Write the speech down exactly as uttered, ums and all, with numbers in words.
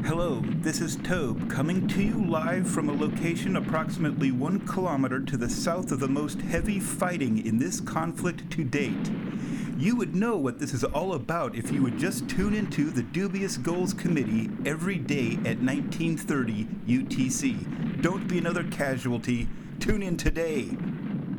Hello, this is Tobe coming to you live from a location approximately one kilometer to the south of the most heavy fighting in this conflict to date. You would know what this is all about if you would just tune into the Dubious Goals Committee every day at nineteen thirty U T C. Don't be another casualty. Tune in today.